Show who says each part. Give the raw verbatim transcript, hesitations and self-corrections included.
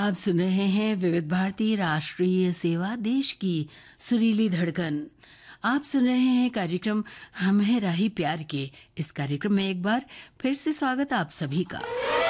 Speaker 1: आप सुन रहे हैं विविध भारती राष्ट्रीय सेवा, देश की सुरीली धड़कन। आप सुन रहे हैं कार्यक्रम हम हैं राही प्यार के। इस कार्यक्रम में एक बार फिर से स्वागत आप सभी का।